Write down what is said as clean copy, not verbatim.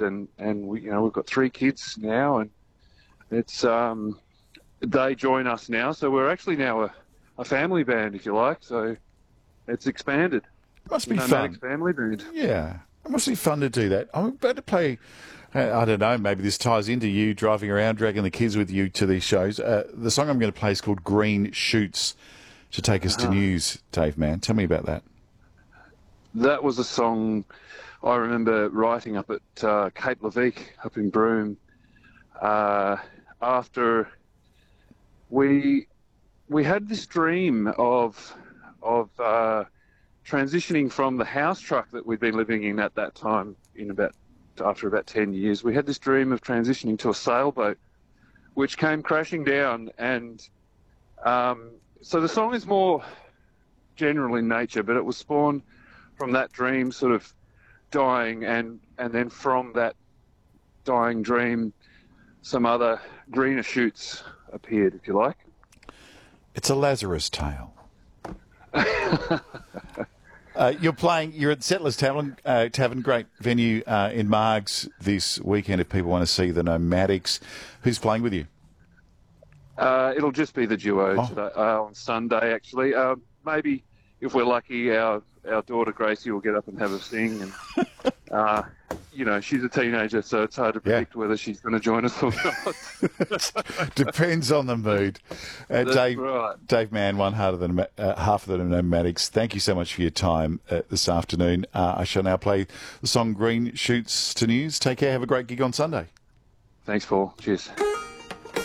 and we've got 3 kids now, and it's they join us now, so we're actually now a family band, if you like. So it's expanded. It must be Nomadic's fun. family band. Yeah, it must be fun to do that. I'm about to play. I don't know. Maybe this ties into you driving around, dragging the kids with you to these shows. The song I'm going to play is called "Green Shoots" to take us to news. Dave, man, tell me about that. That was a song I remember writing up at Cape Leveque up in Broome after we had this dream of transitioning from the house truck that we'd been living in at that time after about 10 years. We had this dream of transitioning to a sailboat, which came crashing down, and so the song is more general in nature, but it was spawned from that dream sort of dying, and then from that dying dream some other greener shoots appeared, if you like. It's a Lazarus tale. You're at Settlers Tavern, great venue in Margs this weekend if people want to see the Nomadics. Who's playing with you? It'll just be the duo today, on Sunday, actually. Maybe, if we're lucky, our daughter Gracie will get up and have a sing. And, she's a teenager, so it's hard to predict whether she's going to join us or not. Depends on the mood. Dave, right. Dave Mann, half of the Nomadics. Thank you so much for your time this afternoon. I shall now play the song Green Shoots to News. Take care. Have a great gig on Sunday. Thanks, Paul. Cheers.